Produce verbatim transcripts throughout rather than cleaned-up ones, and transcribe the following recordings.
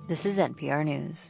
This is N P R News.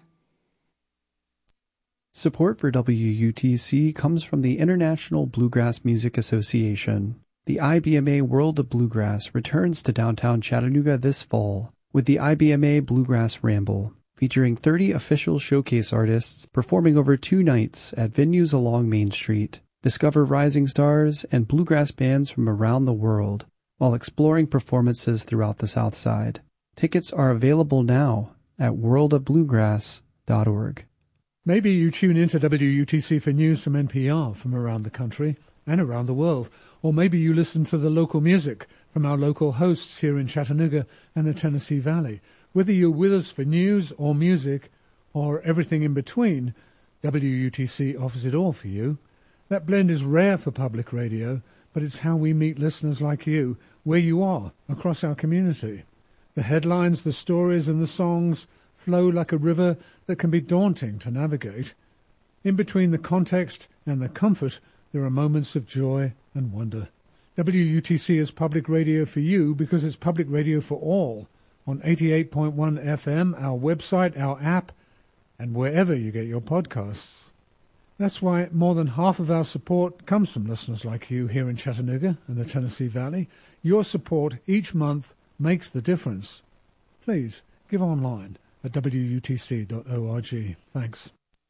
Support for W U T C comes from the International Bluegrass Music Association. The I B M A World of Bluegrass returns to downtown Chattanooga this fall with the I B M A Bluegrass Ramble, featuring thirty official showcase artists performing over two nights at venues along Main Street. Discover rising stars and bluegrass bands from around the world while exploring performances throughout the South Side. Tickets are available now at world of bluegrass dot org. Maybe you tune into W U T C for news from N P R from around the country and around the world. Or maybe you listen to the local music from our local hosts here in Chattanooga and the Tennessee Valley. Whether you're with us for news or music or everything in between, W U T C offers it all for you. That blend is rare for public radio, but it's how we meet listeners like you, where you are, across our community. The headlines, the stories and the songs flow like a river that can be daunting to navigate. In between the context and the comfort, there are moments of joy and wonder. W U T C is public radio for you because it's public radio for all. On eighty-eight point one F M, our website, our app, and wherever you get your podcasts. That's why more than half of our support comes from listeners like you here in Chattanooga and the Tennessee Valley. Your support each month makes the difference. Please, give online at W U T C dot org. Thanks.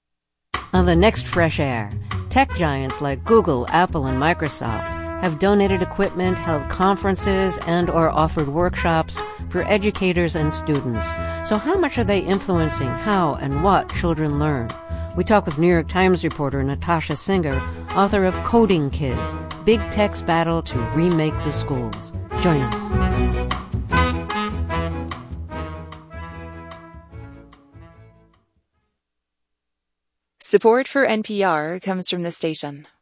On the next Fresh Air, tech giants like Google, Apple, and Microsoft have donated equipment, held conferences, and or offered workshops for educators and students. So how much are they influencing how and what children learn? We talk with New York Times reporter Natasha Singer, author of Coding Kids, Big Tech's Battle to Remake the Schools. Join us. Support for N P R comes from the station